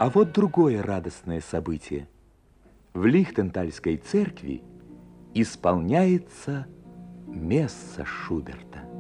А вот другое радостное событие. В Лихтентальской церкви исполняется месса Шуберта.